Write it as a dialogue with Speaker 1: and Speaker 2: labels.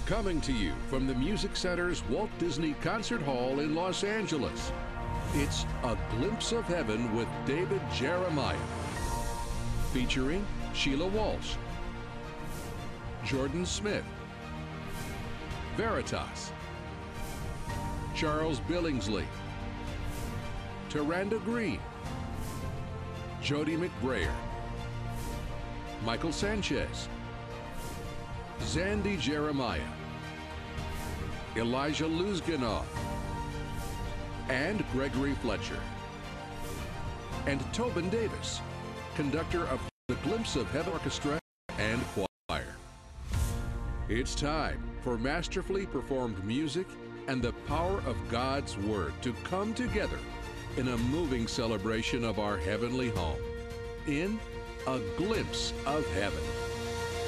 Speaker 1: Coming to you from the Music Center's Walt Disney Concert Hall in Los Angeles, it's A Glimpse of Heaven with David Jeremiah, featuring Sheila Walsh, Jordan Smith, Veritas, Charles Billingsley, Taranda Green, Jody McBrayer, Michael Sanchez, Zandy Jeremiah, Elijah Luzganoff, and Gregory Fletcher. And Tobin Davis, conductor of the Glimpse of Heaven Orchestra and Choir. It's time for masterfully performed music and the power of God's Word to come together in a moving celebration of our heavenly home in A Glimpse of Heaven.